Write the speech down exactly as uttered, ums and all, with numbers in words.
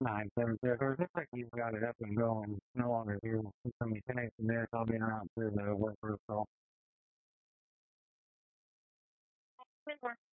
nine seven six, or it looks like you've got it up and going. It's no longer here. Let me connect from there, so I'll be around through the work group call.